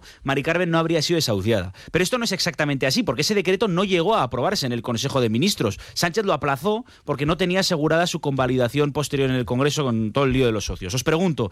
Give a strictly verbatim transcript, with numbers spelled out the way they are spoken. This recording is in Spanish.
Mari Carmen no habría sido desahuciada. Pero esto no es exactamente así, porque ese decreto no llegó a aprobarse en el Consejo de Ministros. Sánchez lo aplazó porque no tenía asegurada su convalidación posterior en el Congreso con todo el lío de los socios. Os pregunto,